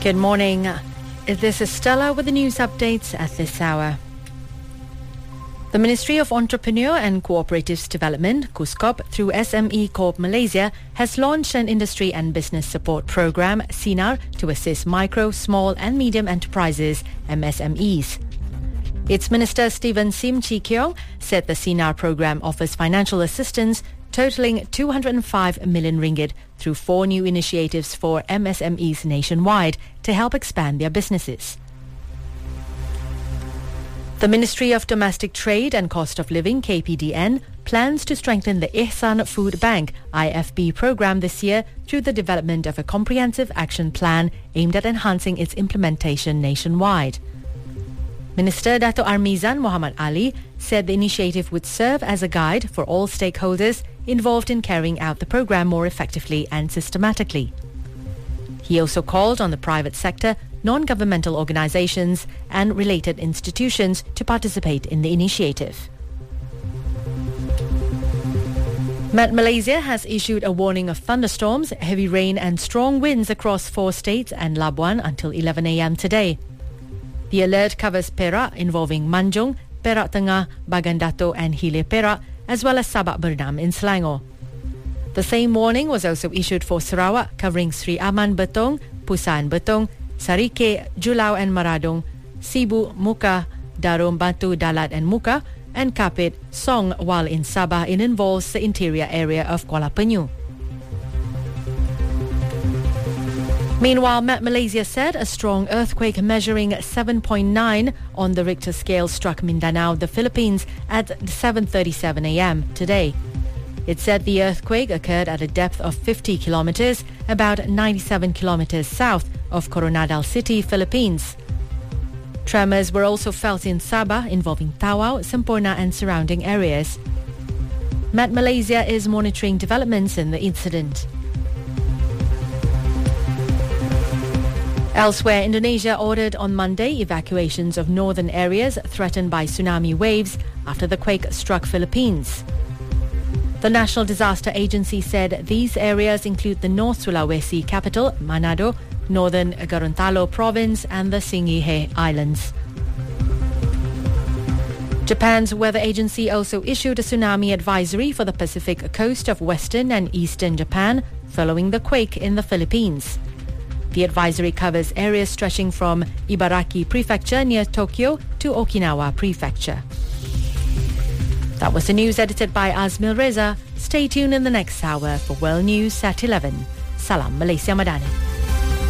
Good morning. This is Stella with the news updates at this hour. The Ministry of Entrepreneur and Cooperatives Development, KUSCOP, through SME Corp Malaysia, has launched an industry and business support program, SINAR, to assist micro, small and medium enterprises, MSMEs. Its Minister Stephen Sim Chi Keong said the SINAR program offers financial assistance totaling 205 million ringgit through 4 new initiatives for MSMEs nationwide to help expand their businesses. The Ministry of Domestic Trade and Cost of Living, KPDN, plans to strengthen the Ihsan Food Bank, IFB program this year through the development of a comprehensive action plan aimed at enhancing its implementation nationwide. Minister Dato' Armizan Muhammad Ali said the initiative would serve as a guide for all stakeholders involved in carrying out the program more effectively and systematically. He also called on the private sector, non-governmental organizations and related institutions to participate in the initiative. Met Malaysia has issued a warning of thunderstorms, heavy rain and strong winds across 4 states and Labuan until 11 a.m. today. The alert covers Perak, involving Manjung, Perak Tengah, Bagan Dato and Hilir Perak, as well as Sabak Bernam in Selangor. The same warning was also issued for Sarawak, covering Sri Aman Betong, Pusan Betong, Sarike, Julau and Maradong, Sibu, Muka, Darum Batu, Dalat and Muka, and Kapit, Song, while in Sabah it involves the interior area of Kuala Penyu. Meanwhile, Met Malaysia said a strong earthquake measuring 7.9 on the Richter scale struck Mindanao, the Philippines, at 7:37 a.m. today. It said the earthquake occurred at a depth of 50 kilometers, about 97 kilometers south of Coronadal City, Philippines. Tremors were also felt in Sabah, involving Tawau, Semporna and surrounding areas. Met Malaysia is monitoring developments in the incident. Elsewhere, Indonesia ordered on Monday evacuations of northern areas threatened by tsunami waves after the quake struck Philippines. The National Disaster Agency said these areas include the North Sulawesi capital, Manado, northern Gorontalo province and the Singihe Islands. Japan's weather agency also issued a tsunami advisory for the Pacific coast of western and eastern Japan following the quake in the Philippines. The advisory covers areas stretching from Ibaraki Prefecture near Tokyo to Okinawa Prefecture. That was the news edited by Azmil Reza. Stay tuned in the next hour for World News at 11. Salam Malaysia Madani.